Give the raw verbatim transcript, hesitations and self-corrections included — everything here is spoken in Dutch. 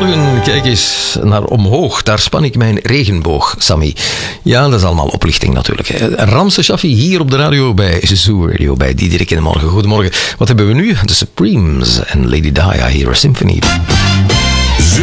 Goedemorgen, kijk eens naar omhoog. Daar span ik mijn regenboog, Sammy. Ja, dat is allemaal oplichting natuurlijk. Ramse Shaffi hier op de radio bij Zoo Radio, bij Diederik in de Morgen. Goedemorgen. Wat hebben we nu? The Supremes en Lady Di, I Hear a Symphony.